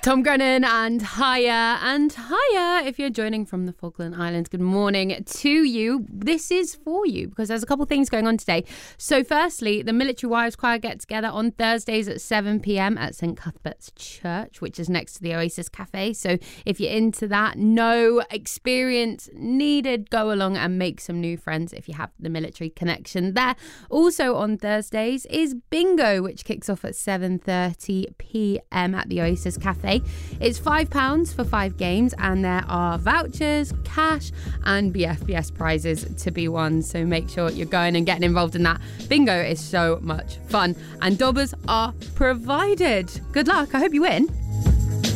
Tom Grennan and Higher if you're joining from the Falkland Islands. Good morning to you. This is for you because there's a couple of things going on today. So firstly, the Military Wives Choir get together on Thursdays at 7 p.m. at St Cuthbert's Church, which is next to the Oasis Cafe. So if you're into that, no experience needed. Go along and make some new friends if you have the military connection there. Also on Thursdays is Bingo, which kicks off at 7:30 p.m. at the Oasis Cafe. It's £5 for 5 games, and there are vouchers, cash and BFBS prizes to be won, so make sure you're going and getting involved in that. Bingo is so much fun and dobbers are provided. Good luck, I hope you win.